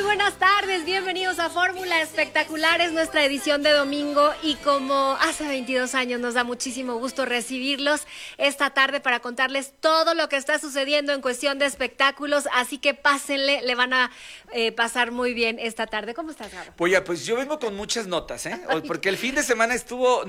buenas tardes, bienvenidos a Fórmula Espectacular, es nuestra edición de domingo y como hace 22 años nos da muchísimo gusto recibirlos esta tarde para contarles todo lo que está sucediendo en cuestión de espectáculos, así que pásenle, le van a pasar muy bien esta tarde. ¿Cómo estás, Gabo? Pues yo vengo con muchas notas, porque el fin de semana estuvo,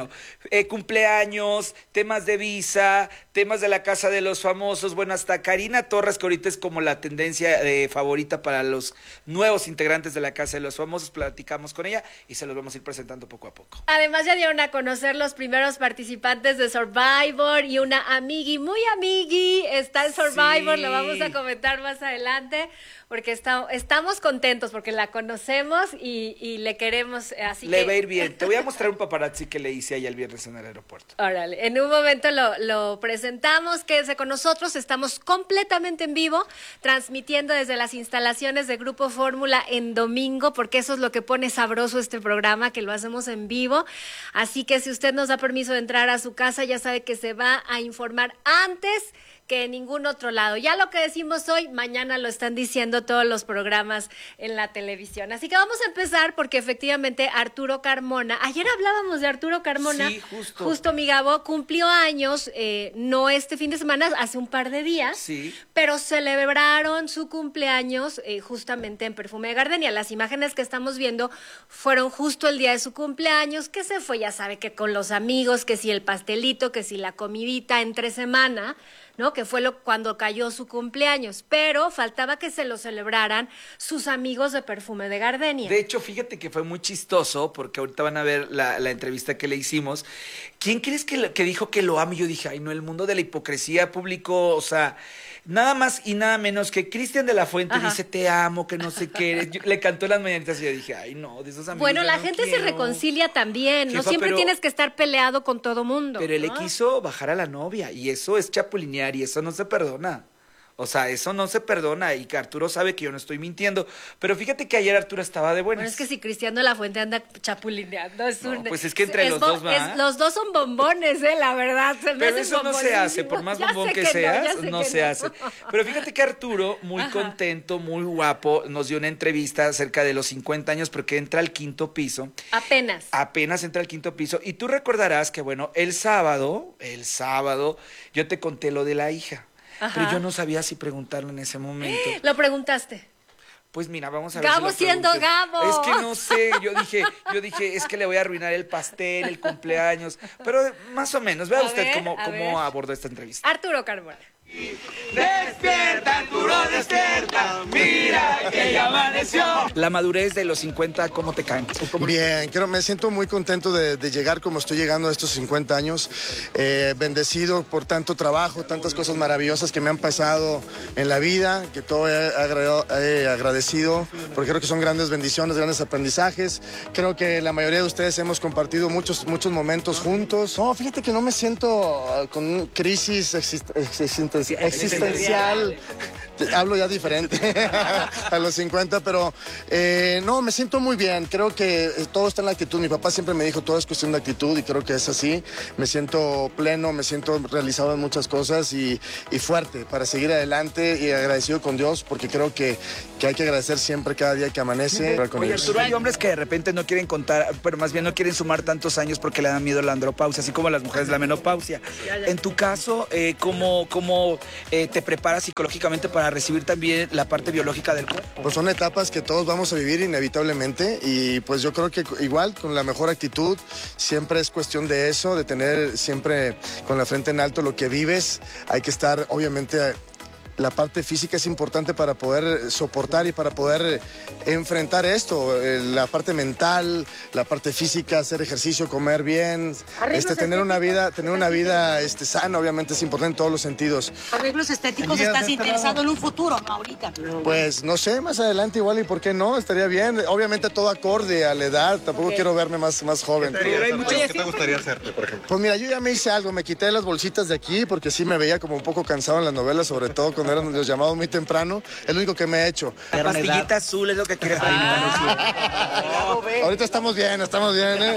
cumpleaños, temas de visa, temas de la Casa de los Famosos, bueno, hasta Karina Torres, que ahorita es como la tendencia favorita para los nuevos integrantes de la Casa de los Famosos, platicamos con ella y se los vamos a ir presentando poco a poco. Además ya dieron a conocer los primeros participantes de Survivor y una muy amigui está en Survivor, sí. Lo vamos a comentar más adelante porque estamos contentos porque la conocemos y le queremos, así le va a ir bien. Te voy a mostrar un paparazzi que le hice allá el viernes en el aeropuerto. Órale, en un momento lo presentamos, quédense con nosotros, estamos completamente en vivo, transmitiendo desde las instalaciones de Grupo Fórmula en domingo, porque eso es lo que pone sabroso este programa, que lo hacemos en vivo, así que si usted nos da permiso de entrar a su casa, ya sabe que se va a informar antes que en ningún otro lado. Ya lo que decimos hoy, mañana lo están diciendo todos los programas en la televisión. Así que vamos a empezar porque efectivamente Arturo Carmona, ayer hablábamos de Arturo Carmona, sí, justo mi Gabo, cumplió años, no este fin de semana, hace un par de días, sí. Pero celebraron su cumpleaños justamente en Perfume de Gardenia. Las imágenes que estamos viendo fueron justo el día de su cumpleaños, que se fue, ya sabe, que con los amigos, que si el pastelito, que si la comidita entre semana, ¿no? Que fue cuando cayó su cumpleaños, pero faltaba que se lo celebraran sus amigos de Perfume de Gardenia. De hecho, fíjate que fue muy chistoso, porque ahorita van a ver la entrevista que le hicimos. ¿Quién crees que dijo que lo ama? Y yo dije, ay, no, el mundo de la hipocresía público, o sea, nada más y nada menos que Cristian de la Fuente dice, te amo, que no sé qué. Le cantó las mañanitas y yo dije, ay, no, de esos amigos. Bueno, la no gente quiero. se reconcilia también, Jefa, no siempre tienes que estar peleado con todo mundo. Pero él ¿no? le quiso bajar a la novia y eso es chapulinear y eso no se perdona. O sea, eso no se perdona y que Arturo sabe que yo no estoy mintiendo. Pero fíjate que ayer Arturo estaba de buenas. Bueno, es que si Cristian de la Fuente anda chapulineando, pues es que entre los dos va. Los dos son bombones, la verdad. Pero eso no se hace, por más bombón que seas, no se hace. Pero fíjate que Arturo, muy contento, muy guapo, nos dio una entrevista acerca de los 50 años, porque entra al quinto piso. Apenas entra al quinto piso. Y tú recordarás que, bueno, el sábado, yo te conté lo de la hija. Pero yo no sabía si preguntarlo en ese momento. ¿Lo preguntaste? Pues mira, vamos a ver. Gabo si siendo Gabo. Es que no sé, yo dije, es que le voy a arruinar el pastel, el cumpleaños. Pero más o menos, vea usted cómo abordó esta entrevista. Arturo Carmona. Despierta, Arturo, despierta, mira que ya amaneció. La madurez de los 50, ¿cómo te caen? Bien, me siento muy contento de llegar como estoy llegando a estos 50 años, bendecido por tanto trabajo, tantas cosas maravillosas que me han pasado en la vida, que todo he agradecido, porque creo que son grandes bendiciones, grandes aprendizajes. Creo que la mayoría de ustedes hemos compartido muchos momentos juntos. No, fíjate que no me siento con crisis existencial. Hablo ya diferente a los 50, pero no, me siento muy bien. Creo que todo está en la actitud. Mi papá siempre me dijo, todo es cuestión de actitud y creo que es así. Me siento pleno, me siento realizado en muchas cosas y fuerte para seguir adelante y agradecido con Dios porque creo que hay que agradecer siempre cada día que amanece. Oye, Arturo, hay hombres que de repente no quieren contar, pero más bien no quieren sumar tantos años porque le dan miedo la andropausia, así como a las mujeres la menopausia. En tu caso, ¿cómo te preparas psicológicamente para recibir también la parte biológica del cuerpo? Pues son etapas que todos vamos a vivir inevitablemente y pues yo creo que igual con la mejor actitud siempre es cuestión de eso, de tener siempre con la frente en alto lo que vives. Hay que estar obviamente la parte física es importante para poder soportar y para poder enfrentar esto, la parte mental, la parte física, hacer ejercicio, comer bien, tener una vida sana, obviamente es importante en todos los sentidos. Arreglos estéticos, ¿estás interesado en un futuro, no ahorita? Pues no sé, más adelante igual y por qué no, estaría bien, obviamente todo acorde a la edad, tampoco quiero verme más joven. ¿Qué te gustaría hacerte, por ejemplo? Pues mira, yo ya me hice algo, me quité las bolsitas de aquí porque sí me veía como un poco cansado en las novelas, sobre todo cuando eran los llamados muy temprano. Es lo único que me he hecho. La pastillita azul es lo que quiere Ahorita estamos bien, ¿eh?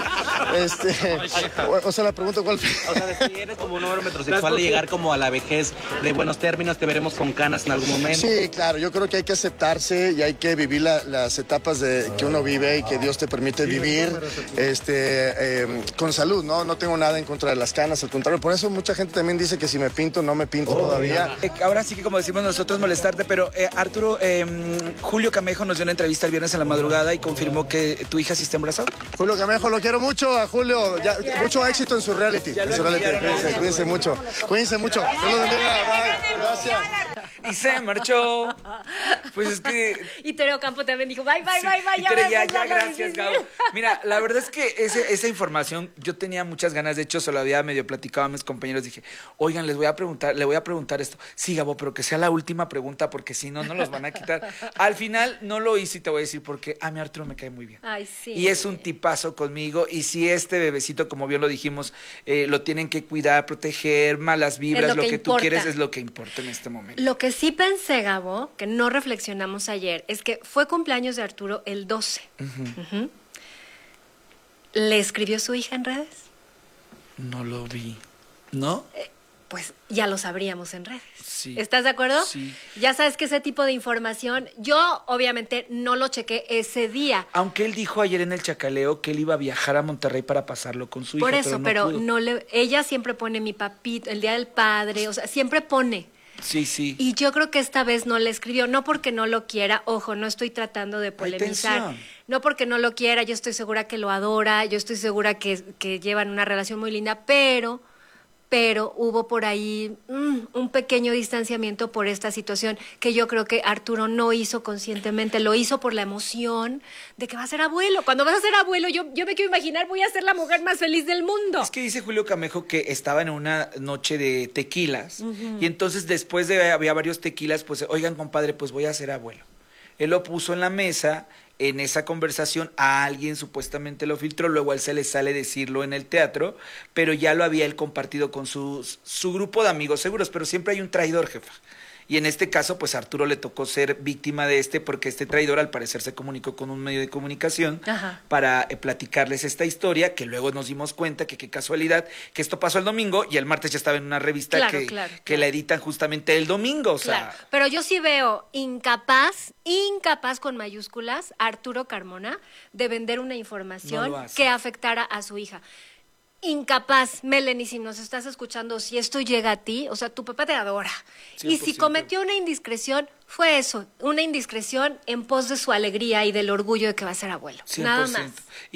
O sea, la pregunta ¿cuál fue? O sea, si eres como un hombre metrosexual de llegar como a la vejez de buenos términos, te veremos con canas en algún momento. Sí, claro, yo creo que hay que aceptarse y hay que vivir las etapas que uno vive y que Dios te permite vivir con salud, ¿no? No tengo nada en contra de las canas, al contrario. Por eso mucha gente también dice que si me pinto, no me pinto todavía. Ahora sí que como decimos nosotros molestarte, pero Arturo, Julio Camejo nos dio una entrevista el viernes en la madrugada y confirmó que tu hija sí está embarazada. Julio Camejo, lo quiero mucho, a Julio. Mucho éxito en su reality. Cuídense mucho. Cuídense mucho. Gracias. Y se marchó. Pues es que... Y Tereo Campo también dijo, bye, ya, gracias, Gabo. Mira, la verdad es que esa información, yo tenía muchas ganas, de hecho, se lo había medio platicado a mis compañeros, dije, oigan, le voy a preguntar esto. Sí, Gabo, pero que sea la última pregunta, porque si no, no los van a quitar. Al final, no lo hice y te voy a decir porque a mí Arturo me cae muy bien. Ay, sí. Y es un tipazo conmigo, y si este bebecito, como bien lo dijimos, lo tienen que cuidar, proteger, malas vibras, lo que tú quieres es lo que importa en este momento. Lo que sí pensé, Gabo, que no reflexionamos ayer, es que fue cumpleaños de Arturo el 12. ¿Le escribió su hija en redes? No lo vi. ¿No? Pues ya lo sabríamos en redes. Sí. ¿Estás de acuerdo? Sí. Ya sabes que ese tipo de información, yo obviamente no lo chequé ese día. Aunque él dijo ayer en el chacaleo que él iba a viajar a Monterrey para pasarlo con su hija. Por eso, pero pudo. no ella siempre pone mi papito, el día del padre, o sea, siempre pone. Sí, sí. Y yo creo que esta vez no le escribió, no porque no lo quiera, ojo, no estoy tratando de polemizar. No porque no lo quiera, yo estoy segura que lo adora, yo estoy segura que llevan una relación muy linda, pero hubo por ahí un pequeño distanciamiento por esta situación que yo creo que Arturo no hizo conscientemente, lo hizo por la emoción de que va a ser abuelo. Cuando vas a ser abuelo, yo me quiero imaginar, voy a ser la mujer más feliz del mundo. Es que dice Julio Camejo que estaba en una noche de tequilas y entonces después de había varios tequilas, pues, oigan, compadre, pues voy a ser abuelo. Él lo puso en la mesa. En esa conversación a alguien supuestamente lo filtró, luego a él se le sale decirlo en el teatro, pero ya lo había él compartido con su grupo de amigos seguros, pero siempre hay un traidor, jefa. Y en este caso, pues a Arturo le tocó ser víctima de porque este traidor al parecer se comunicó con un medio de comunicación para platicarles esta historia, que luego nos dimos cuenta que qué casualidad, que esto pasó el domingo y el martes ya estaba en una revista que la editan justamente el domingo. O sea. Claro. Pero yo sí veo incapaz con mayúsculas, Arturo Carmona, de vender una información que afectara a su hija. Incapaz, Melanie, si nos estás escuchando, si esto llega a ti, o sea, tu papá te adora. 100%. Y si cometió una indiscreción, fue eso, una indiscreción en pos de su alegría y del orgullo de que va a ser abuelo. 100%. Nada más.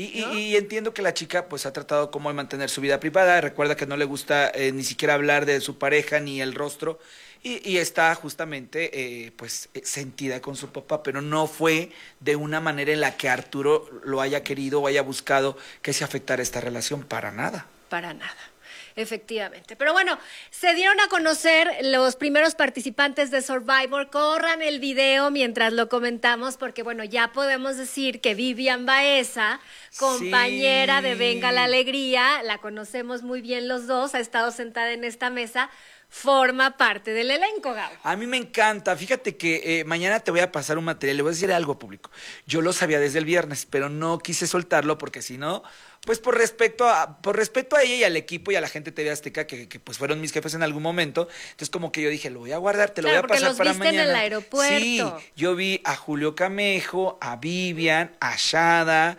Y entiendo que la chica pues ha tratado como de mantener su vida privada, recuerda que no le gusta ni siquiera hablar de su pareja ni el rostro, y está justamente sentida con su papá, pero no fue de una manera en la que Arturo lo haya querido o haya buscado que se afectara esta relación, para nada. Para nada. Efectivamente. Pero bueno, se dieron a conocer los primeros participantes de Survivor. Corran el video mientras lo comentamos, porque bueno, ya podemos decir que Vivian Baeza, compañera de Venga la Alegría, la conocemos muy bien los dos, ha estado sentada en esta mesa, forma parte del elenco, Gabo. A mí me encanta. Fíjate que mañana te voy a pasar un material, le voy a decir algo público. Yo lo sabía desde el viernes, pero no quise soltarlo porque si no, pues por respeto a ella y al equipo y a la gente de TV Azteca que pues fueron mis jefes en algún momento. Entonces como que yo dije, lo voy a guardar, te lo voy a pasar para mañana. Porque los viste en el aeropuerto. Sí, yo vi a Julio Camejo, a Vivian, a Shada,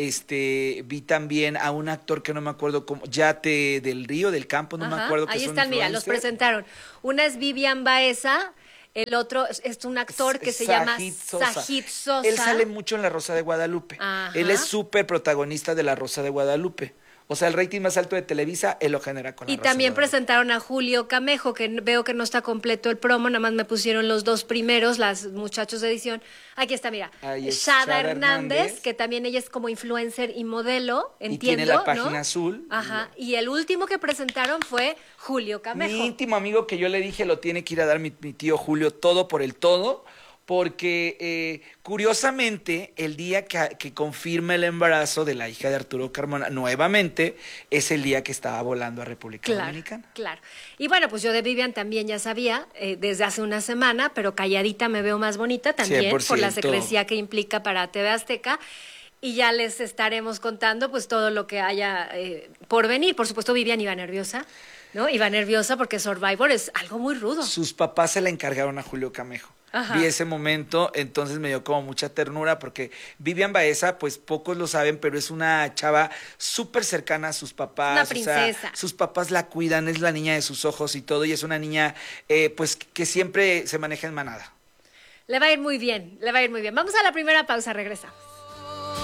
vi también a un actor que no me acuerdo cómo, Yate del Río, del Campo, no me acuerdo. Ahí están, mira, los presentaron. Una es Vivian Baeza, el otro es un actor que se llama Sajid Sosa. Él sale mucho en La Rosa de Guadalupe. Ajá. Él es súper protagonista de La Rosa de Guadalupe. O sea, el rating más alto de Televisa, él lo genera con La Rosa. Y también presentaron a Julio Camejo, que veo que no está completo el promo, nada más me pusieron los dos primeros, las muchachos de edición. Aquí está, mira. Shada Hernández, que también ella es como influencer y modelo, entiendo, y tiene la página azul. Ajá. Y el último que presentaron fue Julio Camejo. Mi íntimo amigo que yo le dije, lo tiene que ir a dar mi tío Julio todo por el todo, porque curiosamente el día que confirma el embarazo de la hija de Arturo Carmona, nuevamente, es el día que estaba volando a República Dominicana. Claro. Y bueno, pues yo de Vivian también ya sabía desde hace una semana, pero calladita me veo más bonita también 100%. por la secrecía que implica para TV Azteca. Y ya les estaremos contando pues todo lo que haya por venir. Por supuesto, Vivian iba nerviosa, ¿no? Iba nerviosa porque Survivor es algo muy rudo. Sus papás se la encargaron a Julio Camejo. Ajá. Vi ese momento, entonces me dio como mucha ternura porque Vivian Baeza, pues pocos lo saben, pero es una chava súper cercana a sus papás. Una princesa. O sea, sus papás la cuidan, es la niña de sus ojos y todo, y es una niña pues que siempre se maneja en manada. Le va a ir muy bien, le va a ir muy bien. Vamos a la primera pausa, regresamos.